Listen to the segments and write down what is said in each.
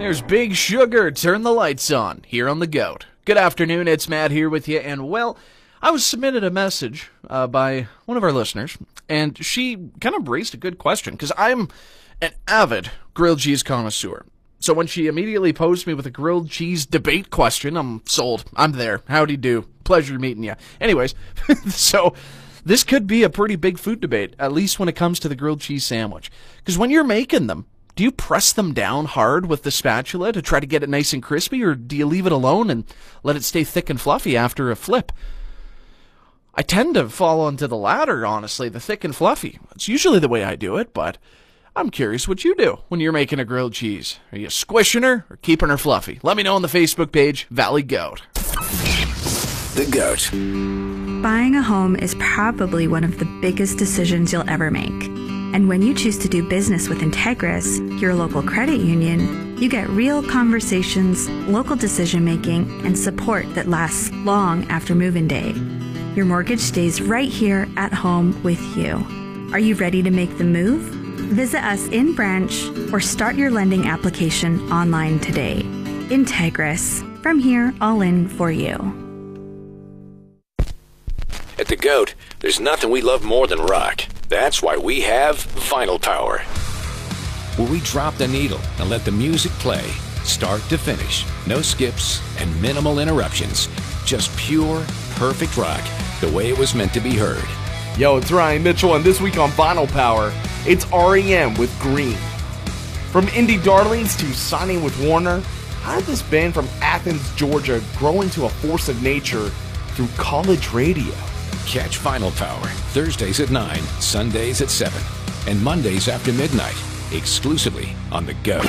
There's Big Sugar, Turn the Lights On, here on The Goat. Good afternoon, it's Matt here with you, and well, I was submitted a message by one of our listeners, and she kind of raised a good question, because I'm an avid grilled cheese connoisseur. So when she immediately posed me with a grilled cheese debate question, I'm sold. I'm there. Howdy do. Pleasure meeting you. Anyways, so this could be a pretty big food debate, at least when it comes to the grilled cheese sandwich. Because when you're making them, do you press them down hard with the spatula to try to get it nice and crispy, or do you leave it alone and let it stay thick and fluffy after a flip? I tend to fall onto the latter, honestly, the thick and fluffy. It's usually the way I do it, but I'm curious what you do when you're making a grilled cheese. Are you squishing her or keeping her fluffy? Let me know on the Facebook page, Valley Goat. The Goat. Buying a home is probably one of the biggest decisions you'll ever make. And when you choose to do business with Integris, your local credit union, you get real conversations, local decision-making, and support that lasts long after move-in day. Your mortgage stays right here at home with you. Are you ready to make the move? Visit us in branch or start your lending application online today. Integris. From here, all in for you. At The Goat, there's nothing we love more than rock. That's why we have Vinyl Power, where we drop the needle and let the music play, start to finish. No skips and minimal interruptions. Just pure, perfect rock, the way it was meant to be heard. Yo, it's Ryan Mitchell, and this week on Vinyl Power, it's R.E.M. with Green. From indie darlings to signing with Warner, how did this band from Athens, Georgia grow into a force of nature through college radio? Catch Vinyl Power Thursdays at 9, Sundays at 7, and Mondays after midnight, exclusively on The Goat.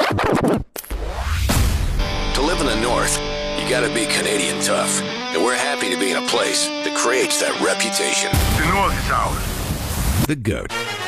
To live in the North, you gotta be Canadian tough, and we're happy to be in a place that creates that reputation. The North is ours. The Goat.